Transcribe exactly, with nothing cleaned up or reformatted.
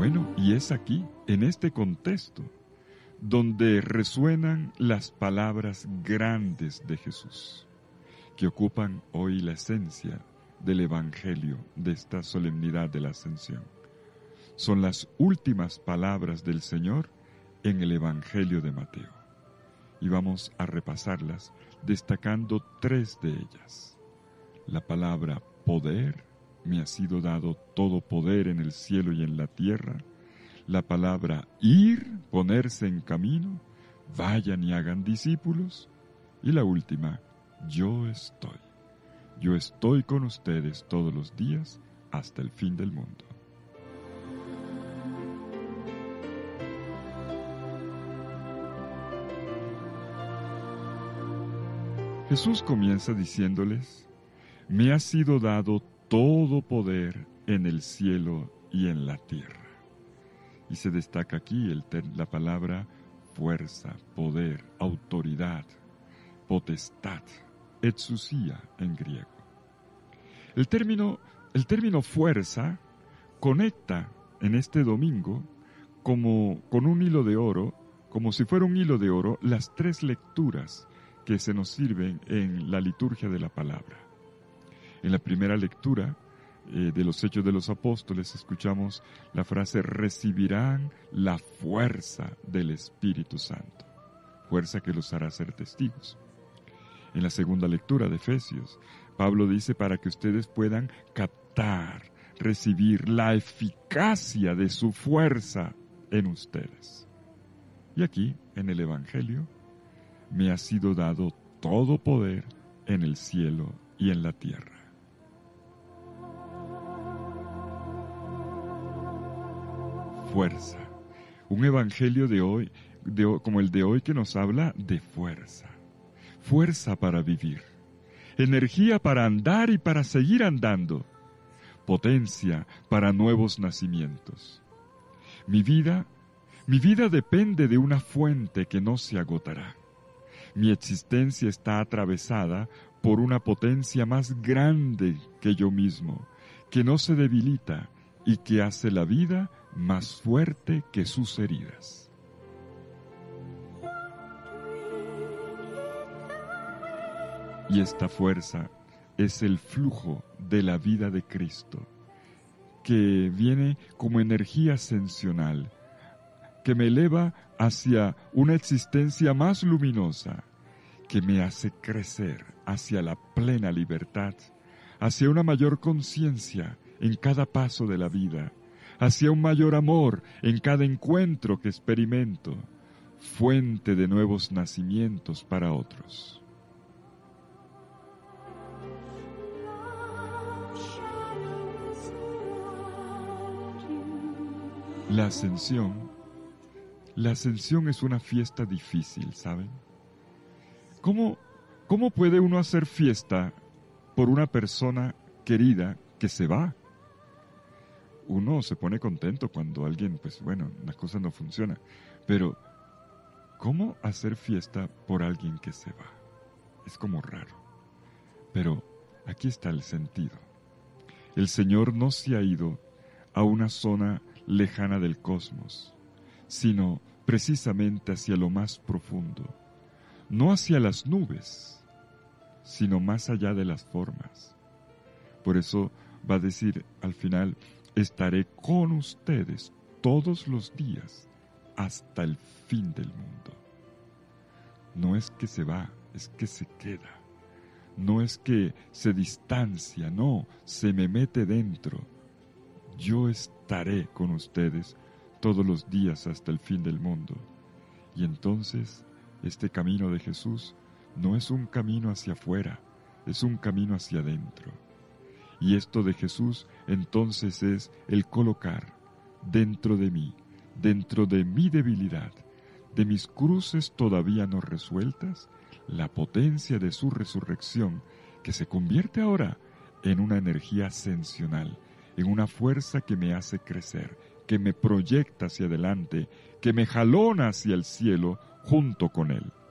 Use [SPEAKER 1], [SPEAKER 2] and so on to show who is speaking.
[SPEAKER 1] Bueno, y es aquí, en este contexto, donde resuenan las palabras grandes de Jesús, que ocupan hoy la esencia del Evangelio de esta solemnidad de la Ascensión. Son las últimas palabras del Señor en el Evangelio de Mateo. Y vamos a repasarlas destacando tres de ellas. La palabra poder, me ha sido dado todo poder en el cielo y en la tierra. La palabra ir, ponerse en camino, vayan y hagan discípulos. Y la última, yo estoy. Yo estoy con ustedes todos los días hasta el fin del mundo. Jesús comienza diciéndoles, me ha sido dado todo poder en el cielo y en la tierra. Y se destaca aquí el la palabra fuerza, poder, autoridad, potestad, exousia en griego. El término, el término fuerza conecta en este domingo como con un hilo de oro, como si fuera un hilo de oro, las tres lecturas que se nos sirven en la liturgia de la palabra. En la primera lectura eh, de los Hechos de los Apóstoles escuchamos la frase recibirán la fuerza del Espíritu Santo, fuerza que los hará ser testigos. En la segunda lectura de Efesios, Pablo dice para que ustedes puedan captar, recibir la eficacia de su fuerza en ustedes. Y aquí, en el Evangelio, me ha sido dado todo poder en el cielo y en la tierra. Fuerza. Un evangelio de hoy, de, como el de hoy, que nos habla de fuerza. Fuerza para vivir. Energía para andar y para seguir andando. Potencia para nuevos nacimientos. Mi vida, mi vida depende de una fuente que no se agotará. Mi existencia está atravesada por una potencia más grande que yo mismo, que no se debilita y que hace la vida más fuerte que sus heridas. Y esta fuerza es el flujo de la vida de Cristo, que viene como energía ascensional, que me eleva hacia una existencia más luminosa, que me hace crecer hacia la plena libertad, hacia una mayor conciencia en cada paso de la vida, hacia un mayor amor en cada encuentro que experimento, fuente de nuevos nacimientos para otros. La ascensión La ascensión es una fiesta difícil, ¿saben? ¿Cómo, cómo puede uno hacer fiesta por una persona querida que se va? Uno se pone contento cuando alguien, pues bueno, las cosas no funcionan. Pero, ¿cómo hacer fiesta por alguien que se va? Es como raro. Pero aquí está el sentido. El Señor no se ha ido a una zona lejana del cosmos, sino precisamente hacia lo más profundo, no hacia las nubes, sino más allá de las formas. Por eso va a decir al final, estaré con ustedes todos los días hasta el fin del mundo. No es que se va, es que se queda. No es que se distancia, no, se me mete dentro. Yo estaré con ustedes todos los días hasta el fin del mundo. Y entonces, este camino de Jesús no es un camino hacia afuera, es un camino hacia adentro. Y esto de Jesús entonces es el colocar dentro de mí, dentro de mi debilidad, de mis cruces todavía no resueltas, la potencia de su resurrección, que se convierte ahora en una energía ascensional, en una fuerza que me hace crecer, que me proyecta hacia adelante, que me jalona hacia el cielo junto con Él.